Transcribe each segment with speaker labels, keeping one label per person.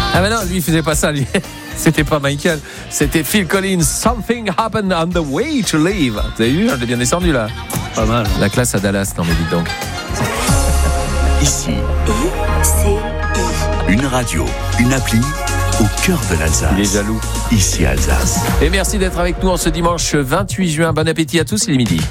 Speaker 1: Ah mais non, lui il faisait pas ça, lui. C'était pas Michael, c'était Phil Collins. Something happened on the way to leave. Vous avez vu, je l'ai bien descendu là.
Speaker 2: Pas mal.
Speaker 1: La classe à Dallas, non mais dites donc.
Speaker 3: Ici, une radio, une appli au cœur de l'Alsace.
Speaker 1: Il est jaloux.
Speaker 3: Ici Alsace.
Speaker 1: Et merci d'être avec nous en ce dimanche 28 juin. Bon appétit à tous, il est midi.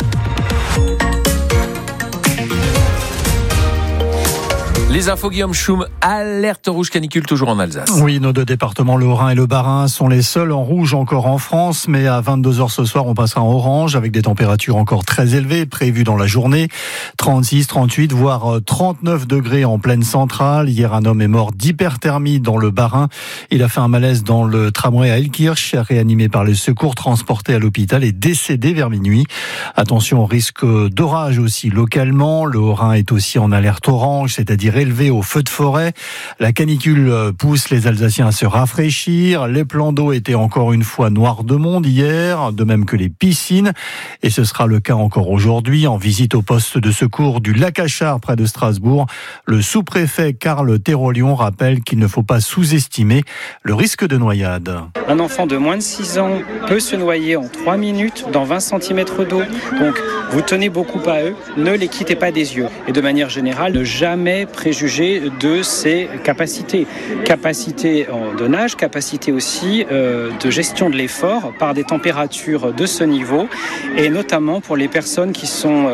Speaker 1: Les infos Guillaume Choum, alerte rouge canicule toujours en Alsace.
Speaker 2: Oui, nos deux départements, le Haut-Rhin et le Bas-Rhin, sont les seuls en rouge encore en France, mais à 22h ce soir, on passera en orange avec des températures encore très élevées prévues dans la journée. 36, 38, voire 39 degrés en pleine centrale. Hier, un homme est mort d'hyperthermie dans le Bas-Rhin. Il a fait un malaise dans le tramway à Elkirch, réanimé par les secours, transporté à l'hôpital et décédé vers minuit. Attention au risque d'orage aussi localement. Le Haut-Rhin est aussi en alerte orange, c'est-à-dire élevé au feu de forêt. La canicule pousse les Alsaciens à se rafraîchir. Les plans d'eau étaient encore une fois noirs de monde hier, de même que les piscines. Et ce sera le cas encore aujourd'hui. En visite au poste de secours du Lac Achard près de Strasbourg, le sous-préfet Karl Terolion rappelle qu'il ne faut pas sous-estimer le risque de noyade.
Speaker 4: Un enfant de moins de 6 ans peut se noyer en 3 minutes dans 20 cm d'eau. Donc, vous tenez beaucoup à eux, ne les quittez pas des yeux. Et de manière générale, ne jamais préjuger de ses capacités. Capacité de nage, capacité aussi de gestion de l'effort par des températures de ce niveau, et notamment pour les personnes qui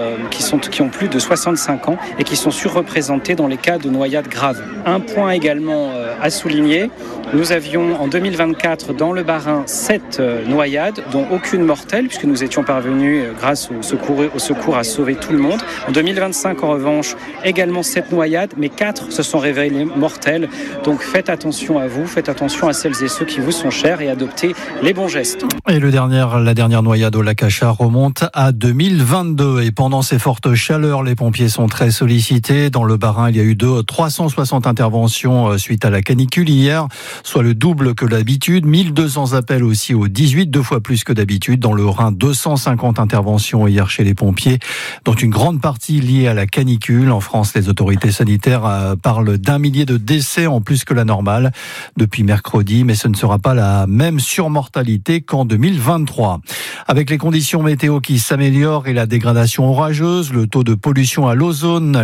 Speaker 4: ont plus de 65 ans et qui sont surreprésentées dans les cas de noyade grave. Un point également à souligner, nous avions en 2024 dans le Bas-Rhin 7 noyades, dont aucune mortelle, puisque nous étions parvenus grâce au secours à sauver tout le monde. En 2025 en revanche, également 7 noyades, mais 4 se sont révélées mortelles. Donc faites attention à vous, faites attention à celles et ceux qui vous sont chers et adoptez les bons gestes.
Speaker 2: Et la dernière noyade au Lac Achard remonte à 2022. Et pendant ces fortes chaleurs, les pompiers sont très sollicités. Dans le Bas-Rhin, il y a eu 360 interventions suite à la canicule hier, soit le double que d'habitude. 1200 appels aussi au 18, 2 fois plus que d'habitude. Dans le Rhin, 250 interventions hier chez les pompiers, dont une grande partie liée à la canicule. En France, les autorités sanitaires parlent d'1 millier de décès en plus que la normale depuis mercredi, mais ce ne sera pas la même surmortalité qu'en 2023. Avec les conditions météo qui s'améliorent et la dégradation orageuse, les taux de pollution à l'ozone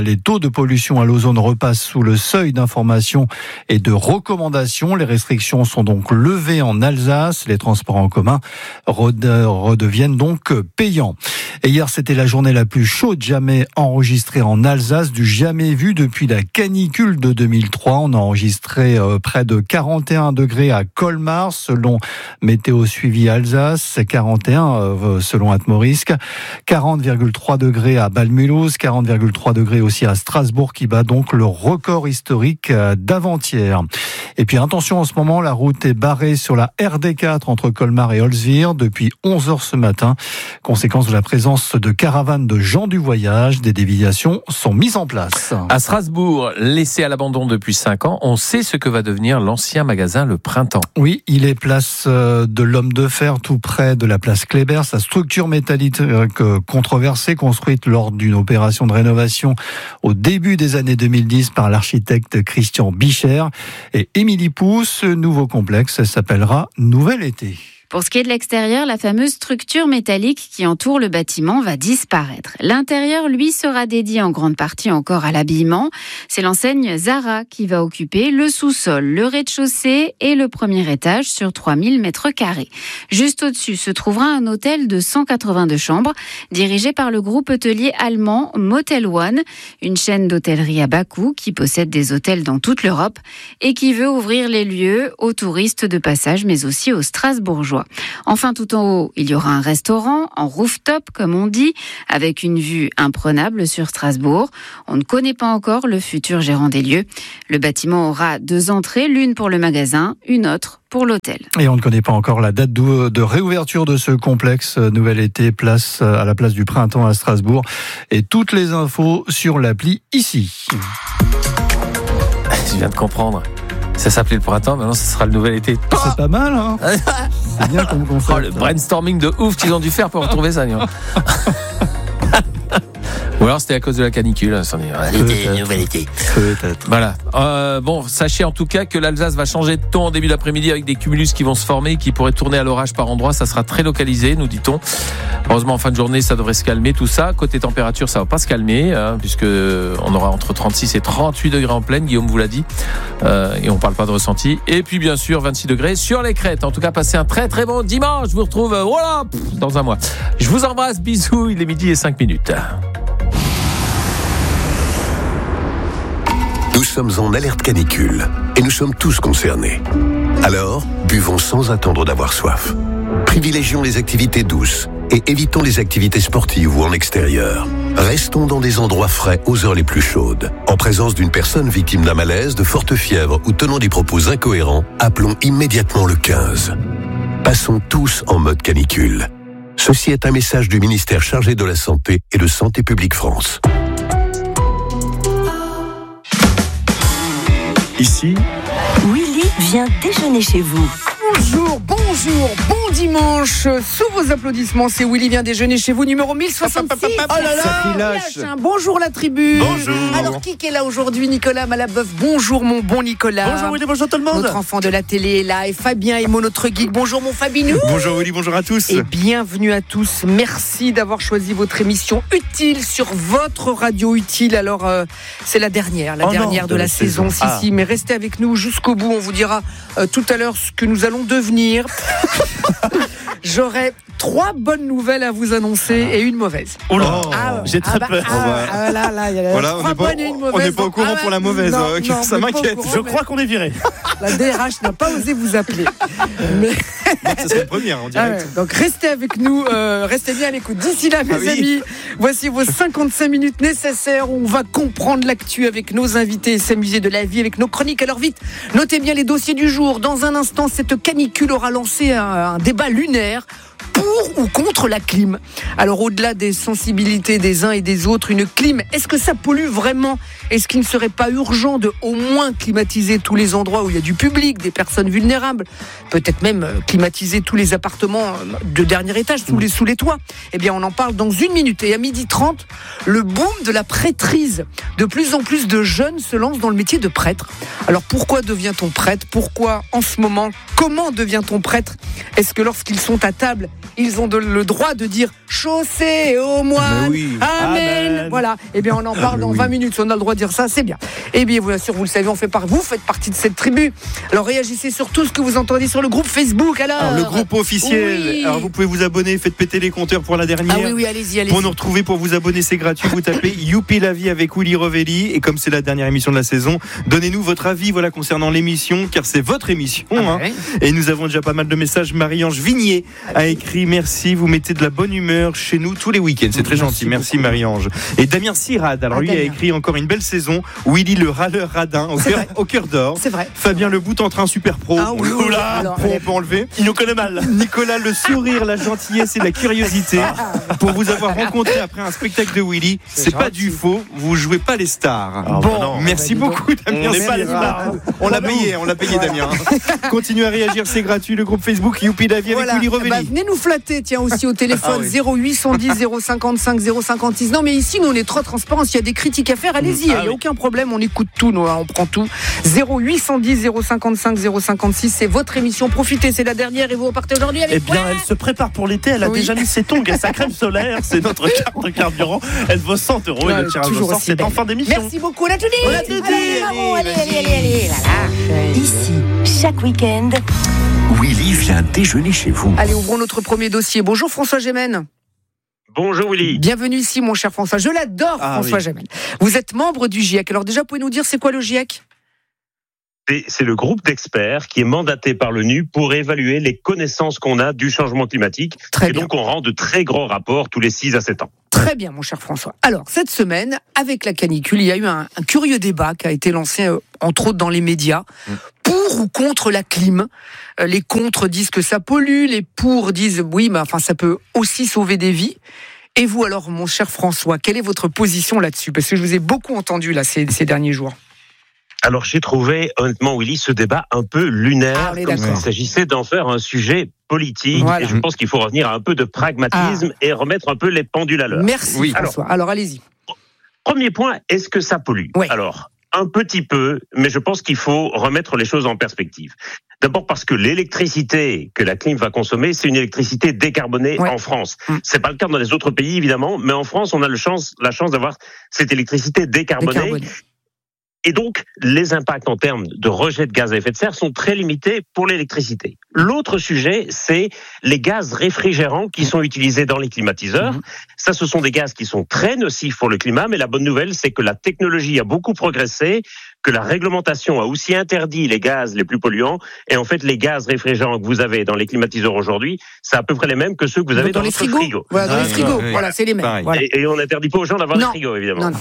Speaker 2: repassent sous le seuil d'information et de recommandation. Les restrictions sont donc levées en Alsace. Les transports en commun redeviennent donc payants. Et hier, c'était la journée la plus chaude jamais enregistrée en Alsace, du jamais vu depuis la canicule de 2003. On a enregistré près de 41 degrés à Colmar, selon Météo Suivi Alsace. C'est 41 selon Atmorisk. 40,3 degrés à Bâle-Mulhouse. 40,3 degrés aussi à Strasbourg, qui bat donc le record historique d'avant-hier. Et puis attention, en ce moment, la route est barrée sur la RD4 entre Colmar et Holzwihr depuis 11h ce matin. Conséquence de la présence de caravanes de gens du voyage, des déviations sont mises en place.
Speaker 1: À Strasbourg, laissé à l'abandon depuis 5 ans, on sait ce que va devenir l'ancien magasin Le Printemps.
Speaker 2: Oui, il est place de l'Homme de Fer, tout près de la place Kléber. Sa structure métallique controversée, construite lors d'une opération de rénovation au début des années 2010 par l'architecte Christian Bicher et Émilie Pousse. Ce nouveau complexe s'appellera Nouvel Été.
Speaker 5: Pour ce qui est de l'extérieur, la fameuse structure métallique qui entoure le bâtiment va disparaître. L'intérieur, lui, sera dédié en grande partie encore à l'habillement. C'est l'enseigne Zara qui va occuper le sous-sol, le rez-de-chaussée et le premier étage sur 3000 mètres carrés. Juste au-dessus se trouvera un hôtel de 182 chambres, dirigé par le groupe hôtelier allemand Motel One, une chaîne d'hôtellerie à bas coût qui possède des hôtels dans toute l'Europe et qui veut ouvrir les lieux aux touristes de passage, mais aussi aux Strasbourgeois. Enfin, tout en haut, il y aura un restaurant en rooftop, comme on dit, avec une vue imprenable sur Strasbourg. On ne connaît pas encore le futur gérant des lieux. Le bâtiment aura 2 entrées, l'une pour le magasin, une autre pour l'hôtel.
Speaker 2: Et on ne connaît pas encore la date de réouverture de ce complexe Nouvel Été, à la place du Printemps à Strasbourg. Et toutes les infos sur l'appli ici.
Speaker 1: Je viens de comprendre. Ça s'appelait le printemps, maintenant ça sera le nouvel été.
Speaker 2: C'est pas mal, hein. C'est bien comme concept.
Speaker 1: Le brainstorming de ouf qu'ils ont dû faire pour retrouver ça. Ou alors c'était à cause de la canicule.
Speaker 2: Peut-être.
Speaker 1: Voilà. Bon, sachez en tout cas que l'Alsace va changer de ton en début d'après-midi avec des cumulus qui vont se former, qui pourraient tourner à l'orage par endroits. Ça sera très localisé, nous dit-on. Heureusement, en fin de journée, ça devrait se calmer tout ça. Côté température, ça va pas se calmer, puisque on aura entre 36 et 38 degrés en pleine. Guillaume vous l'a dit. Et on parle pas de ressenti. Et puis bien sûr, 26 degrés sur les crêtes. En tout cas, passez un très très bon dimanche. Je vous retrouve dans un mois. Je vous embrasse. Bisous. Il est 12:05.
Speaker 3: Nous sommes en alerte canicule et nous sommes tous concernés. Alors, buvons sans attendre d'avoir soif. Privilégions les activités douces et évitons les activités sportives ou en extérieur. Restons dans des endroits frais aux heures les plus chaudes. En présence d'une personne victime d'un malaise, de forte fièvre ou tenant des propos incohérents, appelons immédiatement le 15. Passons tous en mode canicule. Ceci est un message du ministère chargé de la Santé et de Santé publique France.
Speaker 6: Ici,
Speaker 7: Willy vient déjeuner chez vous.
Speaker 8: Bonjour, bon dimanche. Sous vos applaudissements, c'est Willy vient déjeuner chez vous, numéro 1066.
Speaker 6: Oh là là,
Speaker 8: bonjour la tribu.
Speaker 6: Bonjour.
Speaker 8: Alors qui est là aujourd'hui? Nicolas Malabeuf. Bonjour mon bon Nicolas.
Speaker 6: Bonjour Willy, bonjour tout le monde.
Speaker 8: Notre enfant de la télé est là et Fabien Emo, notre geek. Bonjour mon Fabinou.
Speaker 6: Bonjour Willy, bonjour à tous.
Speaker 8: Et bienvenue à tous. Merci d'avoir choisi votre émission utile sur votre radio utile. Alors c'est la dernière de la saison. Si, mais restez avec nous jusqu'au bout. On vous dira tout à l'heure ce que nous allons devenir. J'aurai 3 bonnes nouvelles à vous annoncer et une mauvaise.
Speaker 6: Oh là, j'ai très peur.
Speaker 8: Voilà,
Speaker 6: on n'est pas au courant pour la mauvaise.
Speaker 8: Non,
Speaker 6: ça m'inquiète.
Speaker 8: Courant,
Speaker 6: je crois qu'on est viré.
Speaker 8: La DRH n'a pas osé vous appeler. Mais...
Speaker 6: Ça serait une première en direct.
Speaker 8: Donc restez avec nous, restez bien à l'écoute. D'ici là, mes amis, voici vos 55 minutes nécessaires où on va comprendre l'actu avec nos invités et s'amuser de la vie avec nos chroniques. Alors vite, notez bien les dossiers du jour. Dans un instant, cette canicule aura lancé un débat lunaire. Pour ou contre la clim? Alors au-delà des sensibilités des uns et des autres, une clim, est-ce que ça pollue vraiment? Est-ce qu'il ne serait pas urgent de au moins climatiser tous les endroits où il y a du public, des personnes vulnérables? Peut-être même climatiser tous les appartements de dernier étage, sous les toits. Eh bien on en parle dans 1 minute. Et à 12h30, le boom de la prêtrise. De plus en plus de jeunes se lancent dans le métier de prêtre. Alors pourquoi devient-on prêtre? Pourquoi en ce moment? Comment devient-on prêtre? Est-ce que lorsqu'ils sont à table, ils ont le droit de dire chaussée au moine, amen. Voilà. Eh bien, on en parle dans 20 minutes. Si on a le droit de dire ça, c'est bien. Eh bien, bien sûr, vous le savez, vous faites partie de cette tribu. Alors, réagissez sur tout ce que vous entendez sur le groupe Facebook. Alors
Speaker 6: le groupe officiel. Oui. Alors, vous pouvez vous abonner. Faites péter les compteurs pour la dernière.
Speaker 8: Ah oui, allez-y.
Speaker 6: Pour nous retrouver, pour vous abonner, c'est gratuit. Vous tapez Youpi la vie avec Willy Revelli. Et comme c'est la dernière émission de la saison, donnez-nous votre avis, concernant l'émission, car c'est votre émission. Et nous avons déjà pas mal de messages. Marie-Ange Vignier a écrit: merci, vous mettez de la bonne humeur chez nous tous les week-ends. C'est très gentil. Merci Marie-Ange. Et Damien Sirad, alors lui a écrit encore une belle saison. Willy le râleur radin au cœur d'or.
Speaker 8: C'est vrai.
Speaker 6: Fabien le bout en train super pro. On peut enlever. Il nous connaît mal. Nicolas le sourire, la gentillesse et la curiosité. Pour vous avoir rencontré après un spectacle de Willy, c'est pas du faux. Vous jouez pas les stars. Merci beaucoup Damien. On l'a payé Damien. Continuez à réagir, c'est gratuit. Le groupe Facebook Youpi la vie avec Willy Revelli.
Speaker 8: Venez nous flatter, tiens, aussi au téléphone 0810 055 056. Non mais ici nous on est trop transparents. S'il y a des critiques à faire, allez-y, il n'y a aucun problème, on écoute tout, nous, on prend tout. 0810 055 056, c'est votre émission, profitez, c'est la dernière et vous repartez aujourd'hui avec
Speaker 9: elle se prépare pour l'été, elle a déjà mis ses tongs et sa crème solaire, c'est notre carte de carburant, elle vaut 100 € et le tirage au sort c'est en fin d'émission.
Speaker 8: Merci beaucoup, on a tout dit.
Speaker 7: Allez. Ici, chaque week-end,
Speaker 3: Willy vient déjeuner chez vous.
Speaker 8: Allez, ouvrons notre premier dossier. Bonjour François Gémen.
Speaker 10: Bonjour Willy.
Speaker 8: Bienvenue ici mon cher François. Je l'adore François Gémen. Vous êtes membre du GIEC. Alors déjà, pouvez nous dire c'est quoi le GIEC ?
Speaker 10: C'est le groupe d'experts qui est mandaté par l'ONU pour évaluer les connaissances qu'on a du changement climatique. Très bien. Donc on rend de très gros rapports tous les 6 à 7 ans.
Speaker 8: Très bien mon cher François. Alors cette semaine, avec la canicule, il y a eu un curieux débat qui a été lancé entre autres dans les médias. Pour ou contre la clim. Les contre disent que ça pollue, les pour disent ça peut aussi sauver des vies. Et vous alors mon cher François, quelle est votre position là-dessus ? Parce que je vous ai beaucoup entendu là ces derniers jours.
Speaker 10: Alors j'ai trouvé, honnêtement Willy, ce débat un peu lunaire, comme s'il s'agissait d'en faire un sujet politique. Voilà. Et je pense qu'il faut revenir à un peu de pragmatisme et remettre un peu les pendules à l'heure.
Speaker 8: Merci François. Alors allez-y.
Speaker 10: Premier point, est-ce que ça pollue ? Alors, un petit peu, mais je pense qu'il faut remettre les choses en perspective. D'abord parce que l'électricité que la clim va consommer, c'est une électricité décarbonée en France. C'est pas le cas dans les autres pays, évidemment, mais en France, on a la chance d'avoir cette électricité décarbonée. Et donc, les impacts en termes de rejet de gaz à effet de serre sont très limités pour l'électricité. L'autre sujet, c'est les gaz réfrigérants qui sont utilisés dans les climatiseurs. Ça, ce sont des gaz qui sont très nocifs pour le climat, mais la bonne nouvelle, c'est que la technologie a beaucoup progressé, que la réglementation a aussi interdit les gaz les plus polluants. Et en fait, les gaz réfrigérants que vous avez dans les climatiseurs aujourd'hui, c'est à peu près les mêmes que ceux que vous avez dans les frigos.
Speaker 8: Voilà, dans les frigos, voilà, c'est les mêmes. Voilà.
Speaker 10: Et on n'interdit pas aux gens d'avoir des frigos, évidemment. Non.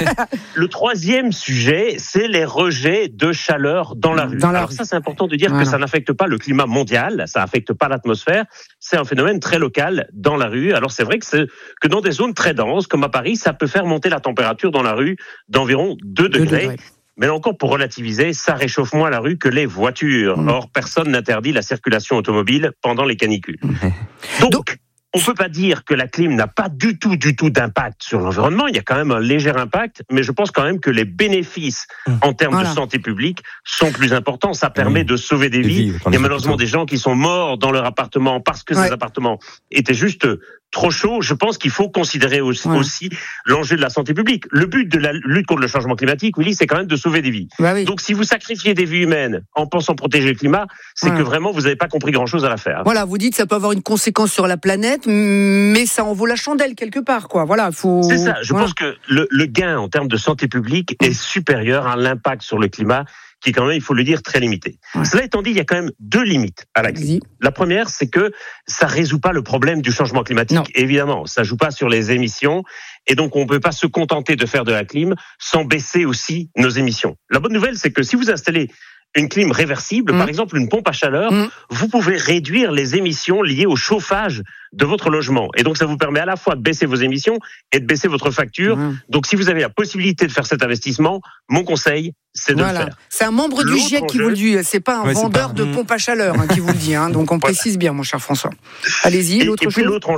Speaker 10: Le troisième sujet, c'est les rejets de chaleur dans la rue. Alors ça, c'est important de dire que ça n'affecte pas le climat mondial, ça n'affecte pas l'atmosphère, c'est un phénomène très local dans la rue. Alors c'est vrai que dans des zones très denses, comme à Paris, ça peut faire monter la température dans la rue d'environ 2 degrés. Mais là encore, pour relativiser, ça réchauffe moins la rue que les voitures. Or, personne n'interdit la circulation automobile pendant les canicules. Donc, on peut pas dire que la clim n'a pas du tout d'impact sur l'environnement. Il y a quand même un léger impact, mais je pense quand même que les bénéfices en termes de santé publique sont plus importants. Ça permet de sauver des vies. Il y a malheureusement des gens qui sont morts dans leur appartement parce que ces appartements étaient juste trop chaud. Je pense qu'il faut considérer aussi l'enjeu de la santé publique. Le but de la lutte contre le changement climatique, Willy, c'est quand même de sauver des vies. Donc si vous sacrifiez des vies humaines en pensant protéger le climat, c'est que vraiment vous n'avez pas compris grand-chose à l'affaire.
Speaker 8: Voilà, vous dites que ça peut avoir une conséquence sur la planète, mais ça en vaut la chandelle quelque part, quoi. Voilà,
Speaker 10: C'est ça. Je pense que le gain en termes de santé publique est supérieur à l'impact sur le climat, qui est quand même, il faut le dire, très limité. Cela étant dit, il y a quand même 2 limites à la clim. La première, c'est que ça résout pas le problème du changement climatique. Évidemment, ça joue pas sur les émissions, et donc on peut pas se contenter de faire de la clim sans baisser aussi nos émissions. La bonne nouvelle, c'est que si vous installez une clim réversible, par exemple une pompe à chaleur, vous pouvez réduire les émissions liées au chauffage de votre logement. Et donc ça vous permet à la fois de baisser vos émissions et de baisser votre facture. Donc si vous avez la possibilité de faire cet investissement, mon conseil, c'est de le faire. C'est
Speaker 8: un membre du GIEC qui vous le dit, c'est pas un vendeur de pompe à chaleur qui vous le dit. Donc on précise bien, mon cher François. Allez-y, l'autre chose.
Speaker 10: Et puis l'autre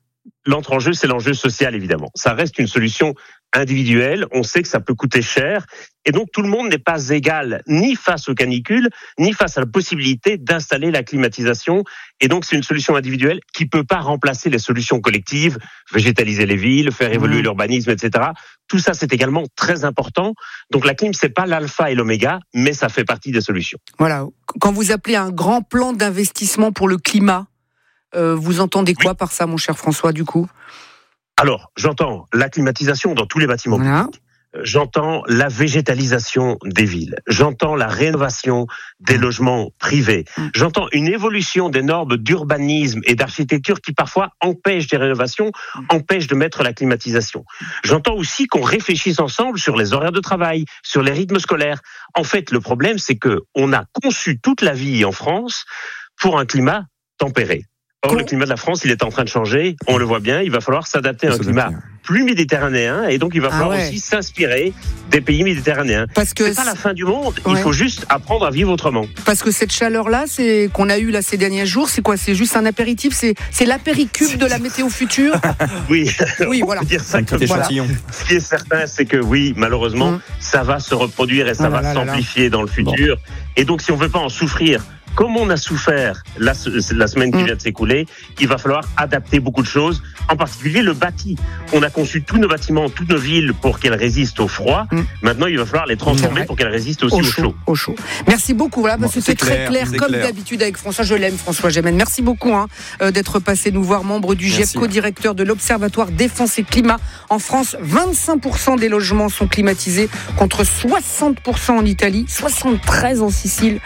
Speaker 10: enjeu, c'est l'enjeu social, évidemment. Ça reste une solution individuelle, on sait que ça peut coûter cher, et donc tout le monde n'est pas égal, ni face aux canicules, ni face à la possibilité d'installer la climatisation, et donc c'est une solution individuelle qui peut pas remplacer les solutions collectives, végétaliser les villes, faire évoluer l'urbanisme, etc. Tout ça, c'est également très important. Donc la clim, c'est pas l'alpha et l'oméga, mais ça fait partie des solutions.
Speaker 8: Voilà. Quand vous appelez un grand plan d'investissement pour le climat, vous entendez quoi par ça, mon cher François, du coup ?
Speaker 10: Alors, j'entends la climatisation dans tous les bâtiments publics. J'entends la végétalisation des villes. J'entends la rénovation des logements privés. J'entends une évolution des normes d'urbanisme et d'architecture qui parfois empêchent des rénovations, empêchent de mettre la climatisation. J'entends aussi qu'on réfléchisse ensemble sur les horaires de travail, sur les rythmes scolaires. En fait, le problème, c'est que on a conçu toute la vie en France pour un climat tempéré. Or, le climat de la France, il est en train de changer. On le voit bien. Il va falloir s'adapter à un climat plus méditerranéen. Et donc, il va falloir aussi s'inspirer des pays méditerranéens. Parce que c'est pas la fin du monde. Il faut juste apprendre à vivre autrement.
Speaker 8: Parce que cette chaleur-là, qu'on a eue là ces derniers jours, c'est quoi ? C'est juste un apéritif ? C'est l'apéricube de la météo future ?
Speaker 10: Oui,
Speaker 8: voilà.
Speaker 10: On peut dire ça comme voilà. Ce qui est certain, c'est que oui, malheureusement, ça va se reproduire et ça va s'amplifier dans le futur. Et donc, si on veut pas en souffrir, comme on a souffert la semaine qui vient de s'écouler, il va falloir adapter beaucoup de choses, en particulier le bâti. On a conçu tous nos bâtiments, toutes nos villes pour qu'elles résistent au froid. Maintenant, il va falloir les transformer pour qu'elles résistent aussi au chaud.
Speaker 8: Merci beaucoup. Voilà, c'était très clair comme d'habitude avec François. Je l'aime, François Gémen. Merci beaucoup d'être passé nous voir, membre du GIEC, co-directeur de l'Observatoire Défense et Climat. En France, 25% des logements sont climatisés, contre 60% en Italie, 73% en Sicile,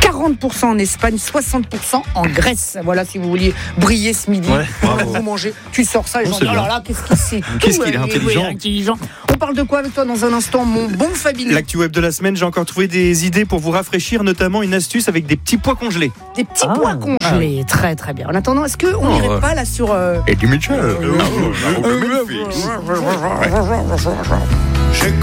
Speaker 8: 40% en Espagne, 60% en Grèce. Voilà, si vous vouliez briller ce midi, vous mangez, tu sors ça et les gens disent, oh là là, qu'est-ce qu'il est intelligent. On parle de quoi avec toi dans un instant, mon bon Fabien ?
Speaker 6: L'actu web de la semaine, j'ai encore trouvé des idées pour vous rafraîchir, notamment une astuce avec des petits pois congelés.
Speaker 8: Des petits pois congelés, très très bien. En attendant, est-ce qu'on n'irait pas là sur...
Speaker 3: Et du Mitchell.